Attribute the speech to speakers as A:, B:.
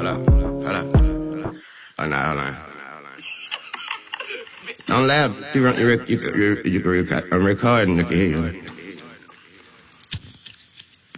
A: Hold up. Hold on. Don't laugh. You can record. I'm recording. Look at you.